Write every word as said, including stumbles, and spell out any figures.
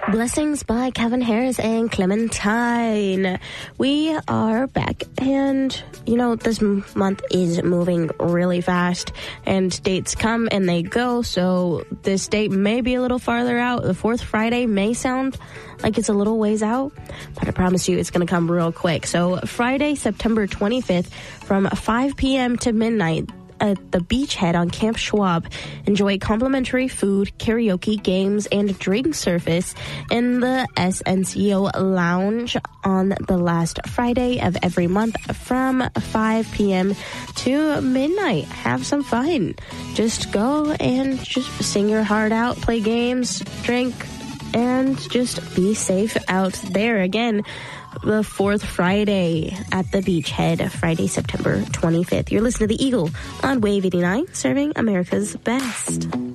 Blessings by Kevin Harris and Clementine. We are back, and you know, this m- month is moving really fast, and dates come and they go, so this date may be a little farther out. The fourth Friday may sound like it's a little ways out, but I promise you it's going to come real quick. So Friday, September twenty-fifth, from five p.m. to midnight, at the Beachhead on Camp Schwab. Enjoy complimentary food, karaoke, games, and drink service in the S N C O Lounge on the last Friday of every month from five p.m. to midnight. Have some fun. Just go and just sing your heart out, play games, drink, and just be safe out there. Again, the fourth Friday at the Beachhead, Friday, September twenty-fifth. You're listening to The Eagle on Wave eighty-nine, serving America's best.